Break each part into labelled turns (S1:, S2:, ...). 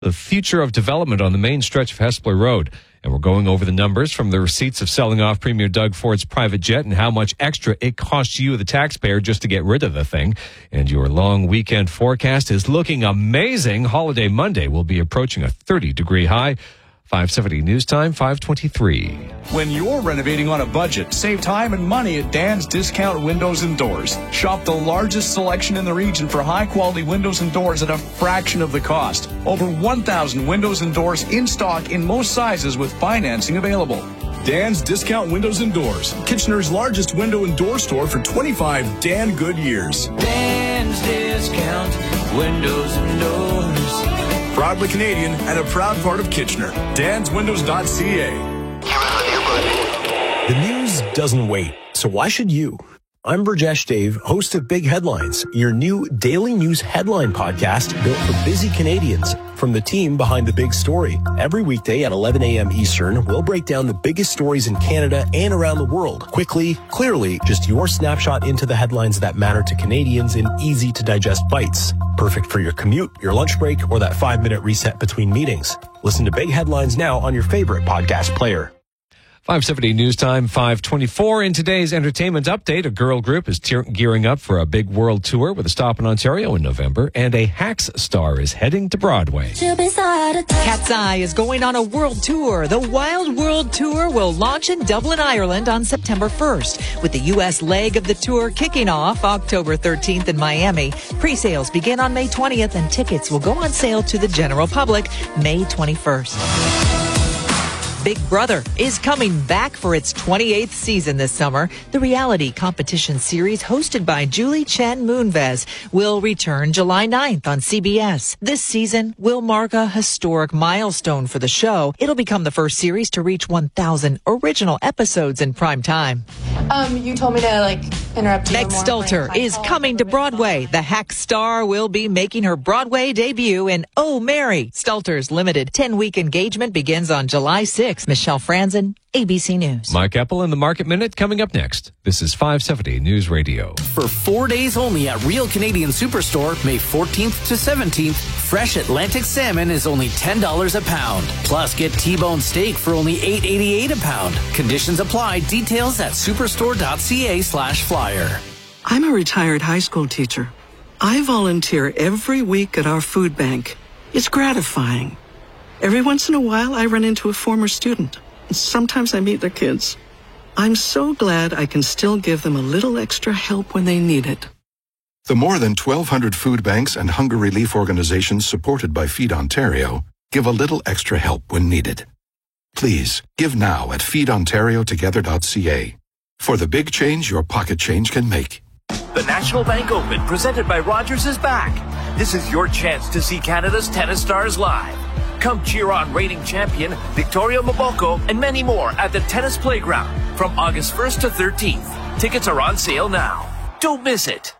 S1: the future of development on the main stretch of Hespeler Road. And we're going over the numbers from the receipts of selling off Premier Doug Ford's private jet and how much extra it costs you, the taxpayer, just to get rid of the thing. And your long weekend forecast is looking amazing. Holiday Monday will be approaching a 30-degree high. 570 News Time, 5:23.
S2: When you're renovating on a budget, save time and money at Dan's Discount Windows and Doors. Shop the largest selection in the region for high-quality windows and doors at a fraction of the cost. Over 1,000 windows and doors in stock in most sizes with financing available. Dan's Discount Windows and Doors, Kitchener's largest window and door store for 25 Dan good years.
S3: Dan's Discount Windows and Doors.
S2: Proudly Canadian and a proud part of Kitchener. DansWindows.ca.
S4: The news doesn't wait, so why should you? I'm Burjesh Dave, host of Big Headlines, your new daily news headline podcast built for busy Canadians. From the team behind the big story, every weekday at 11 a.m. Eastern, we'll break down the biggest stories in Canada and around the world. Quickly, clearly, just your snapshot into the headlines that matter to Canadians in easy-to-digest bites. Perfect for your commute, your lunch break, or that 5-minute reset between meetings. Listen to Big Headlines now on your favorite podcast player.
S1: 570 News Time, 5:24. In today's entertainment update, a girl group is gearing up for a big world tour with a stop in Ontario in November, and a Hacks star is heading to Broadway.
S5: Cat's Eye is going on a world tour. The Wild World Tour will launch in Dublin, Ireland on September 1st, with the U.S. leg of the tour kicking off October 13th in Miami. Pre-sales begin on May 20th, and tickets will go on sale to the general public May 21st. Big Brother is coming back for its 28th season this summer. The reality competition series hosted by Julie Chen Moonves will return July 9th on CBS. This season will mark a historic milestone for the show. It'll become the first series to reach 1,000 original episodes in prime time.
S6: You told me to, interrupt you.
S5: Meg Stelter is coming to Broadway. The Hack star will be making her Broadway debut in Oh, Mary. Stelter's limited 10-week engagement begins on July 6th. Michelle Franzen, ABC News.
S1: Mike Epple in the Market Minute coming up next. This is 570 News Radio.
S7: For 4 days only at Real Canadian Superstore, May 14th to 17th, fresh Atlantic salmon is only $10 a pound. Plus, get T-bone steak for only $8.88 a pound. Conditions apply. Details at superstore.ca/flyer.
S8: I'm a retired high school teacher. I volunteer every week at our food bank. It's gratifying. Every once in a while, I run into a former student. Sometimes I meet their kids. I'm so glad I can still give them a little extra help when they need it.
S9: The more than 1,200 food banks and hunger relief organizations supported by Feed Ontario give a little extra help when needed. Please, give now at feedontariotogether.ca. For the big change your pocket change can make.
S10: The National Bank Open, presented by Rogers, is back. This is your chance to see Canada's tennis stars live. Come cheer on reigning champion Victoria Mboko and many more at the Tennis Playground from August 1st to 13th. Tickets are on sale now. Don't miss it.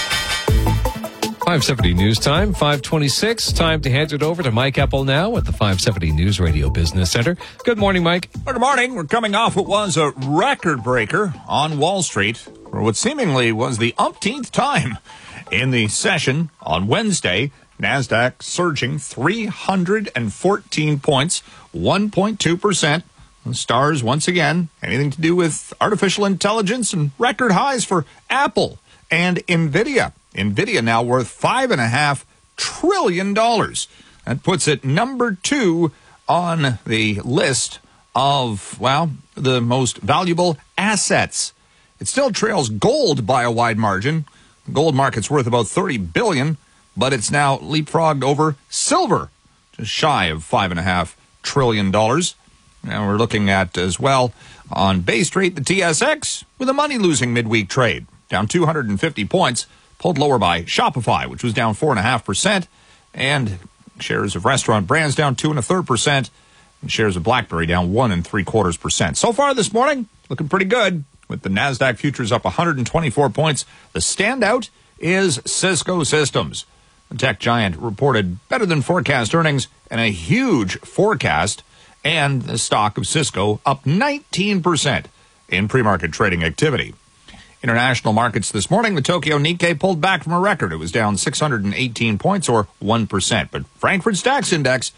S1: 570 News Time, 5:26. Time to hand it over to Mike Epple now at the 570 News Radio Business Center. Good morning, Mike.
S11: Well, good morning. We're coming off what was a record breaker on Wall Street for what seemingly was the umpteenth time in the session on Wednesday. NASDAQ surging 314 points, 1.2%. The stars, once again, anything to do with artificial intelligence and record highs for Apple and NVIDIA. NVIDIA now worth $5.5 trillion. That puts it number 2 on the list of, the most valuable assets. It still trails gold by a wide margin. The gold market's worth about $30 billion. But it's now leapfrogged over silver, just shy of $5.5 trillion. And we're looking at, as well, on Bay Street, the TSX, with a money-losing midweek trade, down 250 points, pulled lower by Shopify, which was down 4.5%, and shares of restaurant brands down 2.33%, and shares of BlackBerry down 1.75%. So far this morning, looking pretty good, with the NASDAQ futures up 124 points. The standout is Cisco Systems. The tech giant reported better than forecast earnings and a huge forecast, and the stock of Cisco up 19% in pre-market trading activity. International markets this morning, the Tokyo Nikkei pulled back from a record. It was down 618 points or 1%. But Frankfurt's DAX index